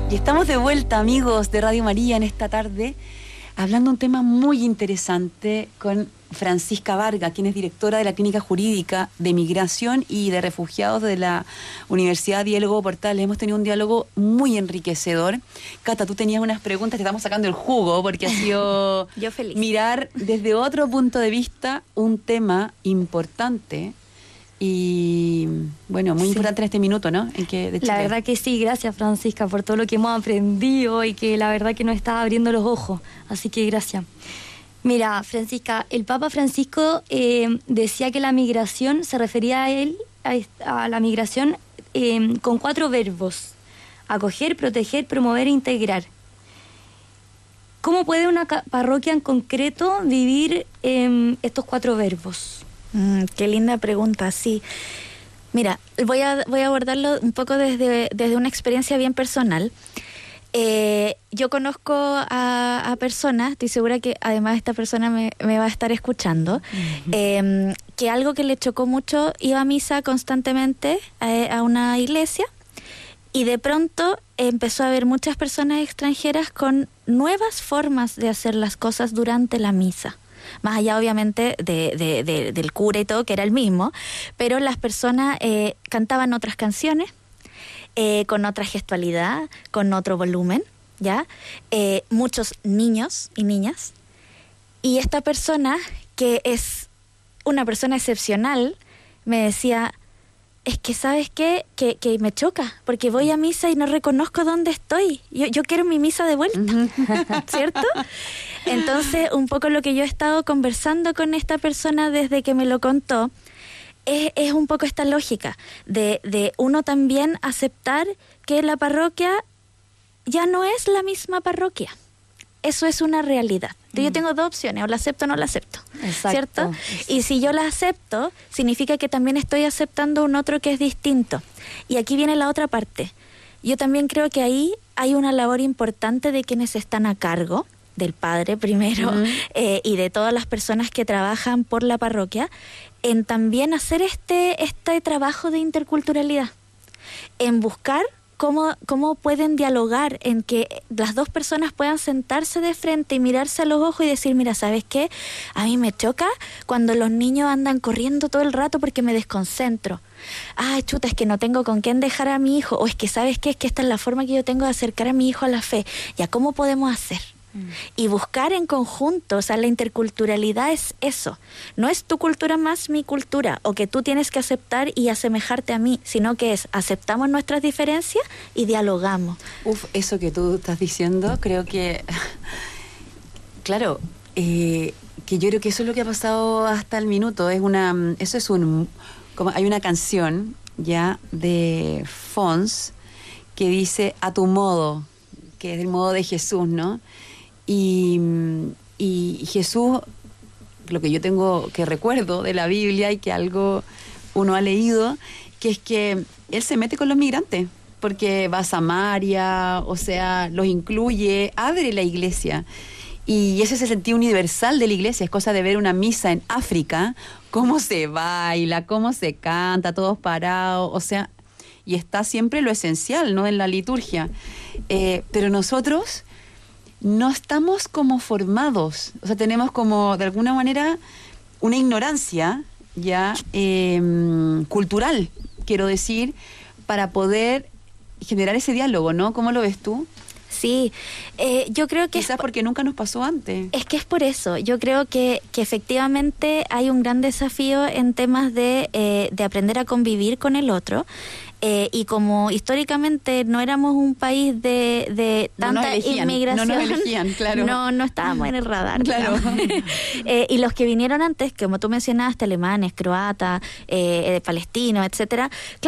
Y estamos de vuelta, amigos de Radio María, en esta tarde, hablando un tema muy interesante con Francisca Varga, quien es directora de la Clínica Jurídica de Migración y de Refugiados de la Universidad Diego Portales. Hemos tenido un diálogo muy enriquecedor. Cata, tú tenías unas preguntas, te estamos sacando el jugo, porque ha sido Yo feliz. Mirar desde otro punto de vista un tema importante y, bueno, muy importante en este minuto, ¿no? En que de Chile. La verdad que sí, gracias Francisca por todo lo que hemos aprendido y que la verdad que nos está abriendo los ojos, así que gracias. Mira, Francisca, el Papa Francisco decía que la migración, se refería a él, a la migración con 4 verbos: acoger, proteger, promover e integrar. ¿Cómo puede una parroquia en concreto vivir estos 4 verbos? Qué linda pregunta, sí. Mira, voy a abordarlo un poco desde una experiencia bien personal. Yo conozco a personas, estoy segura que además esta persona me va a estar escuchando, que algo que le chocó mucho: iba a misa constantemente a una iglesia y de pronto empezó a haber muchas personas extranjeras con nuevas formas de hacer las cosas durante la misa. Más allá obviamente del cura y todo, que era el mismo, pero las personas cantaban otras canciones, con otra gestualidad, con otro volumen, ¿ya? Muchos niños y niñas. Y esta persona, que es una persona excepcional, me decía: es que ¿sabes qué? Que me choca, porque voy a misa y no reconozco dónde estoy. Yo quiero mi misa de vuelta, ¿cierto? Entonces, un poco lo que yo he estado conversando con esta persona desde que me lo contó, es un poco esta lógica de uno también aceptar que la parroquia ya no es la misma parroquia. Eso es una realidad. Yo tengo 2 opciones: o la acepto o no la acepto. Exacto. ¿Cierto? Y si yo la acepto, significa que también estoy aceptando un otro que es distinto. Y aquí viene la otra parte. Yo también creo que ahí hay una labor importante de quienes están a cargo, del padre primero, y de todas las personas que trabajan por la parroquia, en también hacer este trabajo de interculturalidad, en buscar cómo pueden dialogar, en que las 2 personas puedan sentarse de frente y mirarse a los ojos y decir: mira, ¿sabes qué? A mí me choca cuando los niños andan corriendo todo el rato porque me desconcentro. Ay, chuta, es que no tengo con quién dejar a mi hijo. O es que, ¿sabes qué? Es que esta es la forma que yo tengo de acercar a mi hijo a la fe. ¿Ya cómo podemos hacer? Y buscar en conjunto, o sea, la interculturalidad es eso. No es tu cultura más mi cultura, o que tú tienes que aceptar y asemejarte a mí, sino que es: aceptamos nuestras diferencias y dialogamos. Eso que tú estás diciendo, creo que, claro, que yo creo que eso es lo que ha pasado hasta el minuto. Hay una canción ya de Fons que dice "a tu modo", que es el modo de Jesús, ¿no? Y Jesús, lo que yo tengo que recuerdo de la Biblia y que algo uno ha leído, que es que Él se mete con los migrantes, porque va a Samaria, o sea, los incluye, abre la iglesia. Y ese es el sentido universal de la iglesia. Es cosa de ver una misa en África, cómo se baila, cómo se canta, todos parados, o sea, y está siempre lo esencial, ¿no?, en la liturgia. Pero nosotros no estamos como formados, o sea, tenemos como de alguna manera una ignorancia ya cultural, quiero decir, para poder generar ese diálogo, ¿no? ¿Cómo lo ves tú? Sí, yo creo que... Quizás porque nunca nos pasó antes. Es que es por eso. Yo creo que efectivamente hay un gran desafío en temas de aprender a convivir con el otro. Y como históricamente no éramos un país de tanta inmigración, no nos elegían, claro. No estábamos en el radar, claro. Y los que vinieron antes, como tú mencionaste, alemanes, croatas, palestinos, etcétera,